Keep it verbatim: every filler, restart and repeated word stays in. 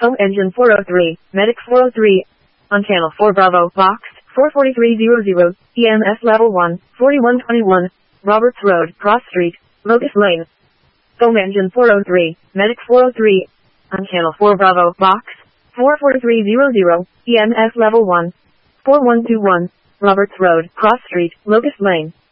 Home engine four oh three, medic four oh three. On channel four Bravo, box, four forty-three hundred, E M S level one, forty-one twenty-one, Roberts Road, Cross Street, Locust Lane. Home engine four oh three, medic four oh three. On channel four Bravo, box, four forty-three hundred, E M S level one, forty-one twenty-one, Roberts Road, Cross Street, Locust Lane.